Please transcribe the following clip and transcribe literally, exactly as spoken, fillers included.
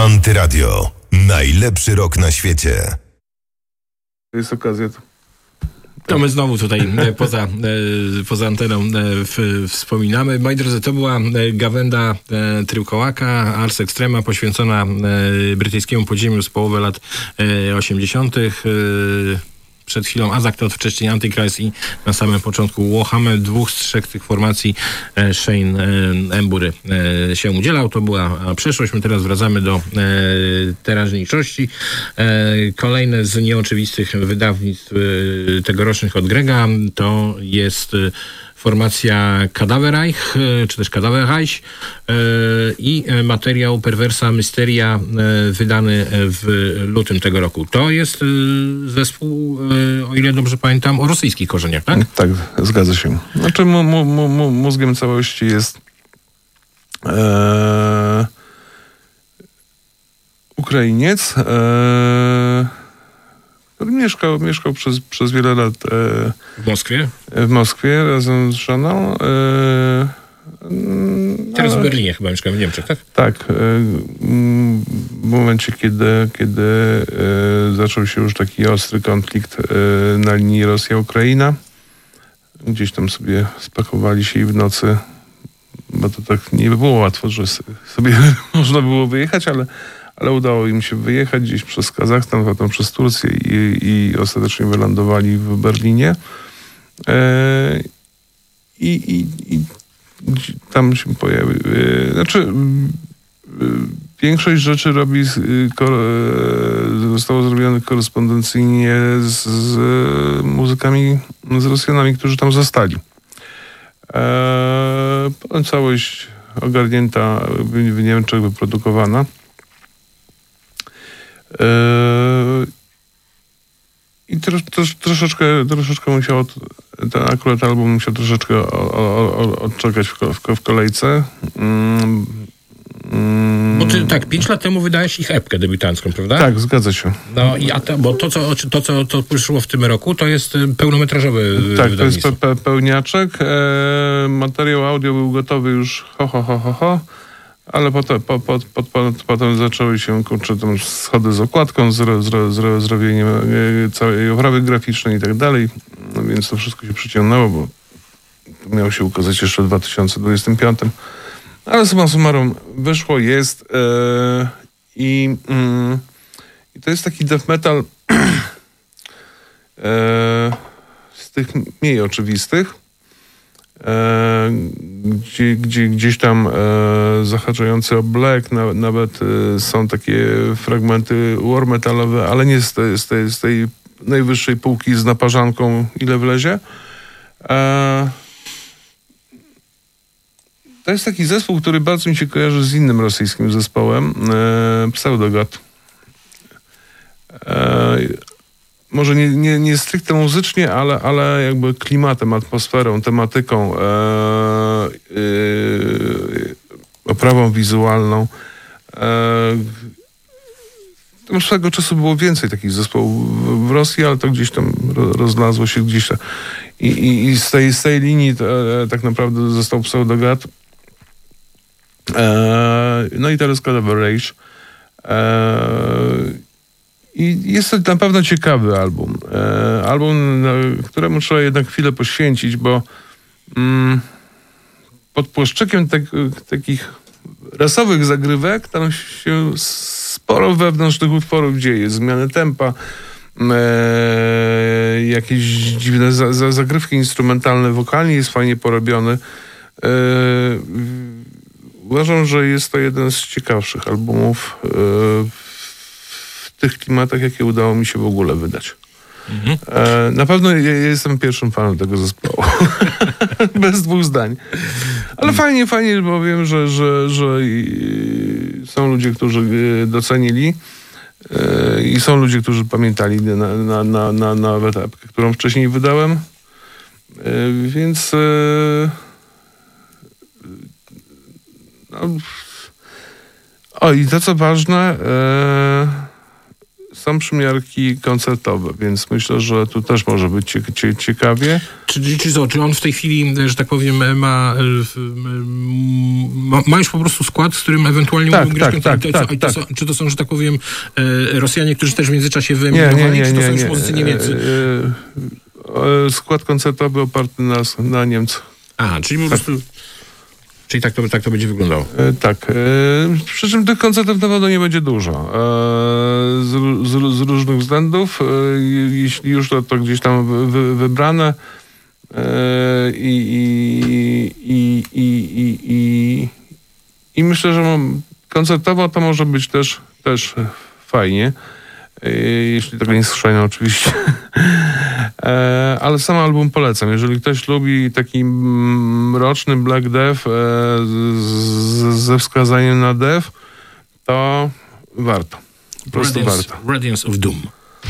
Antyradio. Najlepszy rok na świecie. Jest okazja. To, to my znowu tutaj poza, poza anteną w, wspominamy. Moi drodzy, to była gawenda Tryłkołaka, Ars Extrema, poświęcona brytyjskiemu podziemiu z połowy lat osiemdziesiątych. Przed chwilą Azaktot, wcześniej Antichrist i na samym początku Warhammer. Dwóch z trzech tych formacji Shane Embury się udzielał. To była przeszłość. My teraz wracamy do teraźniejszości. Kolejne z nieoczywistych wydawnictw tegorocznych od Grega to jest formacja Kadaverreich, czy też Kadaverreich i materiał Perversa Mysteria wydany w lutym tego roku. To jest zespół, o ile dobrze pamiętam, o rosyjskich korzeniach, tak? Tak, zgadza się. Znaczy mu, mu, mu, mózgiem całości jest e, Ukrainiec, e, który mieszkał, mieszkał przez, przez wiele lat e, w Moskwie. W Moskwie razem z żoną. E, Teraz ale, w Berlinie chyba mieszkam, w Niemczech, tak? Tak. E, w momencie, kiedy, kiedy e, zaczął się już taki ostry konflikt e, na linii Rosja-Ukraina, gdzieś tam sobie spakowali się i w nocy, bo to tak nie było łatwo, że sobie można było wyjechać, ale ale udało im się wyjechać gdzieś przez Kazachstan, potem przez Turcję i, i ostatecznie wylądowali w Berlinie. E, i, i, I tam się pojawił. E, znaczy, e, większość rzeczy robi, ko, e, zostało zrobione korespondencyjnie z, z muzykami, z Rosjanami, którzy tam zostali. E, potem całość ogarnięta w, w Niemczech, wyprodukowana. I tro, tro, troszeczkę, troszeczkę musiał, ten akurat album musiał troszeczkę o, o, o, odczekać w, w, w kolejce. Mm, mm. Bo ty tak, pięć lat temu wydałeś ich epkę debiutancką, prawda? Tak, zgadza się. No i a to, bo to co, to, co to wyszło w tym roku, to jest pełnometrażowy Tak, to jest pe, pe, pełniaczek. E, materiał audio był gotowy już ho, ho, ho, ho, ho. Ale potem, po, po, po, po, potem zaczęły się kurczę, tam schody z okładką, z, z, z, zrobieniem całej oprawy graficznej i tak dalej. No więc to wszystko się przyciągnęło, bo to miało się ukazać jeszcze w dwa tysiące dwudziestym piątym. Ale summa summarum wyszło, jest yy, i, yy, i to jest taki death metal yy, z tych mniej oczywistych. E, gdzie, gdzie, gdzieś tam e, zahaczający o black, na, nawet e, są takie fragmenty war metalowe, ale nie z, te, z, tej, z tej najwyższej półki z naparzanką, ile wlezie. E, to jest taki zespół, który bardzo mi się kojarzy z innym rosyjskim zespołem, e, Pseudogod. E, Może nie, nie, nie stricte muzycznie, ale, ale jakby klimatem, atmosferą, tematyką, e, e, oprawą wizualną. E, tam swego czasu było więcej takich zespołów w, w Rosji, ale to gdzieś tam rozlazło się gdzieś tam. I, i, i z, tej, z tej linii to, e, tak naprawdę został Pseudogod. E, no i teraz Kadaverreich. E, I jest to na pewno ciekawy album. E, album, na, któremu trzeba jednak chwilę poświęcić, bo mm, pod płaszczykiem tak, takich rasowych zagrywek tam się sporo wewnętrznych utworów dzieje. Zmiany tempa, e, jakieś dziwne za, za, zagrywki instrumentalne, wokalnie jest fajnie porobiony. E, uważam, że jest to jeden z ciekawszych albumów e, w tych klimatach, jakie udało mi się w ogóle wydać. Mhm. E, na pewno ja jestem pierwszym fanem tego zespołu. Bez dwóch zdań. Ale mhm. fajnie, fajnie, bo wiem, że, że, że i są ludzie, którzy docenili e, i są ludzie, którzy pamiętali na, na, na, na, nawet epkę, którą wcześniej wydałem. E, więc e, no, o i to co ważne, e, są przymiarki koncertowe, więc myślę, że tu też może być cie, cie, ciekawie. Czy, czy, co, czy on w tej chwili, że tak powiem, ma, ma, ma już po prostu skład, z którym ewentualnie tak, mógłby grać? Tak, to, tak, to, tak, to, tak. Czy to są, że tak powiem, Rosjanie, którzy też w międzyczasie nie, wyemigrowali, nie, nie, czy to nie, są już nie, muzycy niemieccy? E, e, skład koncertowy oparty na, na Niemcach. A, czyli po prostu... Czyli tak to, tak to będzie wyglądało. E, tak. E, przy czym tych koncertów na pewno nie będzie dużo. E, z, z, z różnych względów. E, jeśli już to, to gdzieś tam wy, wybrane. E, i, i, i, i, i, i, I myślę, że mam, koncertowo to może być też, też fajnie. E, jeśli tego nie słyszałem oczywiście. E, ale sam album polecam. Jeżeli ktoś lubi taki mroczny Black Death e, z, ze wskazaniem na Death, to warto. Po prostu Radiance, warto. Radiance of Doom.